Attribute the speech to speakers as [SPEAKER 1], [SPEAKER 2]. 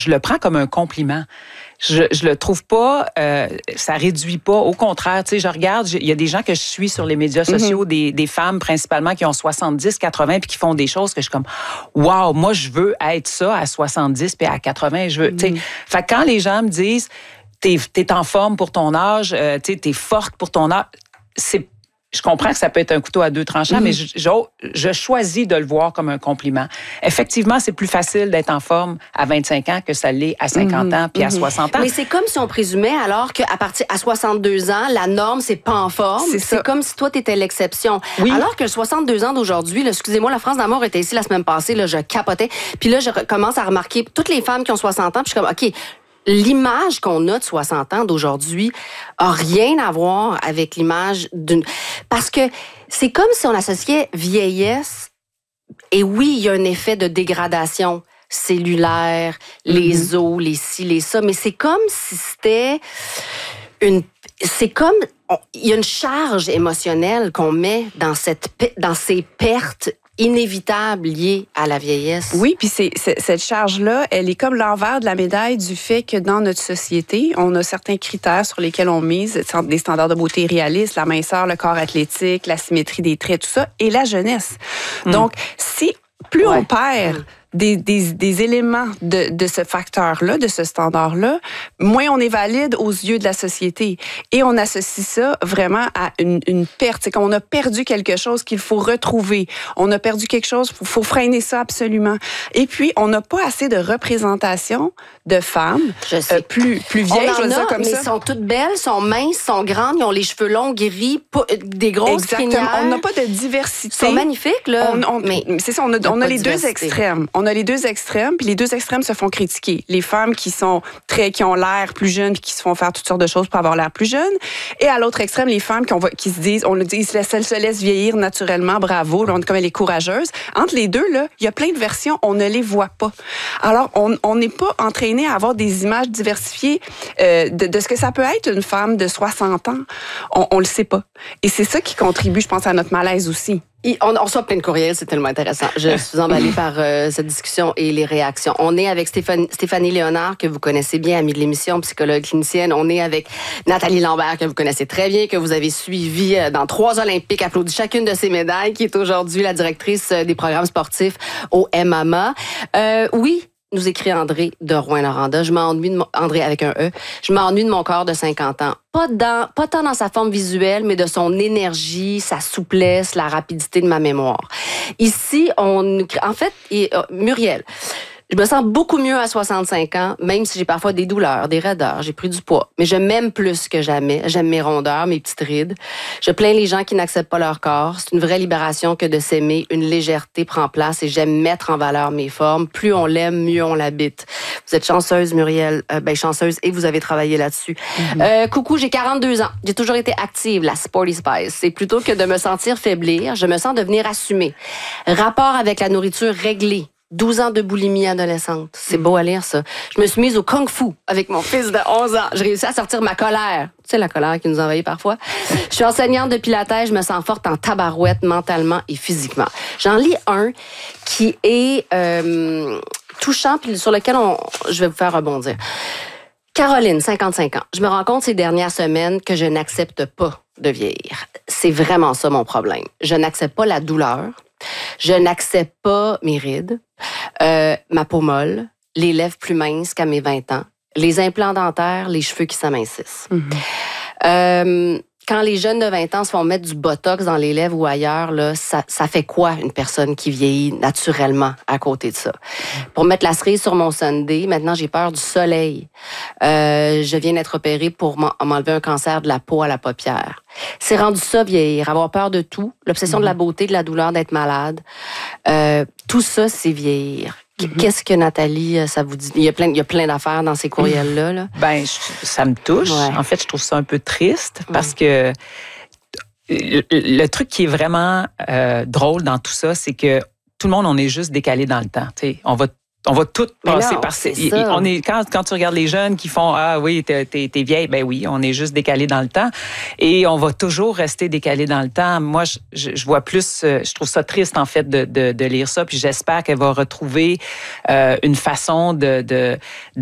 [SPEAKER 1] je le prends comme un compliment. Je le trouve pas, ça réduit pas. Au contraire, tu sais, je regarde, il y a des gens que je suis sur les médias sociaux, des femmes principalement qui ont 70, 80 puis qui font des choses que je suis comme, wow, moi je veux être ça à 70 puis à 80, je veux, tu sais. Fait que quand les gens me disent, t'es en forme pour ton âge, tu sais, t'es forte pour ton âge, je comprends que ça peut être un couteau à deux tranchants, mais je choisis de le voir comme un compliment. Effectivement, c'est plus facile d'être en forme à 25 ans que ça l'est à 50 ans puis à 60 ans.
[SPEAKER 2] Mais c'est comme si on présumait alors qu'à partir à 62 ans, la norme, c'est pas en forme. C'est comme si toi, t'étais l'exception. Oui. Alors que 62 ans d'aujourd'hui, là, excusez-moi, la France d'amour était ici la semaine passée, là, je capotais. Puis là, je commence à remarquer toutes les femmes qui ont 60 ans, puis je suis comme, OK, l'image qu'on a de 60 ans d'aujourd'hui a rien à voir avec l'image d'une... Parce que c'est comme si on associait vieillesse, et oui, il y a un effet de dégradation cellulaire, les os, les ci, les ça, mais c'est comme si c'était une... C'est comme... Il y a une charge émotionnelle qu'on met dans ces pertes inévitable liée à la vieillesse.
[SPEAKER 3] Oui, puis cette charge-là, elle est comme l'envers de la médaille du fait que dans notre société, on a certains critères sur lesquels on mise, des standards de beauté réalistes, la minceur, le corps athlétique, la symétrie des traits, tout ça, et la jeunesse. Donc, si plus on perd des éléments de ce facteur-là, de ce standard-là, moins on est valide aux yeux de la société. Et on associe ça vraiment à une perte. C'est qu'on a perdu quelque chose qu'il faut retrouver. On a perdu quelque chose, il faut freiner ça absolument. Et puis, on n'a pas assez de représentation de femmes plus vieilles, je veux dire comme ça.
[SPEAKER 2] Mais elles sont toutes belles, sont minces, sont grandes, ils ont les cheveux longs, gris, des grosses crinières.
[SPEAKER 3] On n'a pas de diversité.
[SPEAKER 2] Ils sont magnifiques, là.
[SPEAKER 3] C'est ça, on a les deux extrêmes. On a les deux extrêmes, puis les deux extrêmes se font critiquer. Les femmes qui ont l'air plus jeunes puis qui se font faire toutes sortes de choses pour avoir l'air plus jeunes. Et à l'autre extrême, les femmes qui se disent, elles se laissent vieillir naturellement, bravo, là, comme elle est courageuse. Entre les deux, là, il y a plein de versions, on ne les voit pas. Alors, on n'est pas entraîné à avoir des images diversifiées de ce que ça peut être une femme de 60 ans. On le sait pas. Et c'est ça qui contribue, je pense, à notre malaise aussi.
[SPEAKER 2] On reçoit plein de courriels, c'est tellement intéressant. Je suis emballée par cette discussion et les réactions. On est avec Stéphanie Léonard, que vous connaissez bien, amie de l'émission, psychologue clinicienne. On est avec Nathalie Lambert, que vous connaissez très bien, que vous avez suivi dans 3 Olympiques, applaudi chacune de ses médailles, qui est aujourd'hui la directrice des programmes sportifs au MMA. Oui, nous écrit André de Rouyn-Noranda. André avec un E. Je m'ennuie de mon corps de 50 ans. Pas tant dans sa forme visuelle, mais de son énergie, sa souplesse, la rapidité de ma mémoire. Ici, Muriel, je me sens beaucoup mieux à 65 ans, même si j'ai parfois des douleurs, des raideurs, j'ai pris du poids. Mais je m'aime plus que jamais. J'aime mes rondeurs, mes petites rides. Je plains les gens qui n'acceptent pas leur corps. C'est une vraie libération que de s'aimer. Une légèreté prend place et j'aime mettre en valeur mes formes. Plus on l'aime, mieux on l'habite. Vous êtes chanceuse, Muriel. Chanceuse, et vous avez travaillé là-dessus. Coucou, j'ai 42 ans. J'ai toujours été active, la Sporty Spice. Et plutôt que de me sentir faiblir, je me sens devenir assumée. Rapport avec la nourriture réglé. 12 ans de boulimie adolescente. C'est beau à lire, ça. Je me suis mise au kung-fu avec mon fils de 11 ans. J'ai réussi à sortir ma colère. Tu sais, la colère qui nous envahit parfois. Je suis enseignante de pilates. Je me sens forte en tabarouette, mentalement et physiquement. J'en lis un qui est touchant, puis sur lequel je vais vous faire rebondir. Caroline, 55 ans. Je me rends compte ces dernières semaines que je n'accepte pas de vieillir. C'est vraiment ça mon problème. Je n'accepte pas la douleur. Je n'accepte pas mes rides, ma peau molle, les lèvres plus minces qu'à mes 20 ans, les implants dentaires, les cheveux qui s'amincissent. Quand les jeunes de 20 ans se font mettre du botox dans les lèvres ou ailleurs, là, ça fait quoi une personne qui vieillit naturellement à côté de ça? Pour mettre la cerise sur mon sundae, maintenant j'ai peur du soleil. Je viens d'être opérée pour m'enlever un cancer de la peau à la paupière. C'est rendu ça vieillir, avoir peur de tout, l'obsession de la beauté, de la douleur, d'être malade. Tout ça, c'est vieillir. Qu'est-ce que Nathalie, ça vous dit? Il y a plein d'affaires dans ces courriels-là. Là.
[SPEAKER 1] Ça me touche. Ouais. En fait, je trouve ça un peu triste parce que le truc qui est vraiment drôle dans tout ça, c'est que tout le monde, on est juste décalé dans le temps. T'sais. On va On va tout passer par
[SPEAKER 2] c'est
[SPEAKER 1] ces...
[SPEAKER 2] ça.
[SPEAKER 1] On est, quand tu regardes les jeunes qui font « Ah oui, t'es vieille », ben oui, on est juste décalé dans le temps. Et on va toujours rester décalé dans le temps. Moi, je vois plus... Je trouve ça triste, en fait, de lire ça. Puis j'espère qu'elle va retrouver une façon